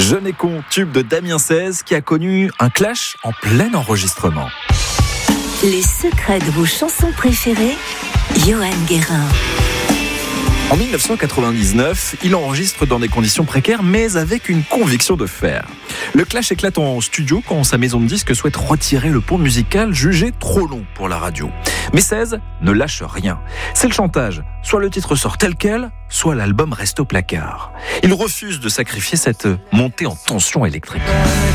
Jeune et con, tube de Damien 16 qui a connu un clash en plein enregistrement. Les secrets de vos chansons préférées, Johan Guérin. En 1999, il enregistre dans des conditions précaires, mais avec une conviction de fer. Le clash éclate en studio quand sa maison de disques souhaite retirer le pont musical jugé trop long pour la radio. Mais 16 ne lâche rien. C'est le chantage. Soit le titre sort tel quel, soit l'album reste au placard. Il refuse de sacrifier cette montée en tension électrique.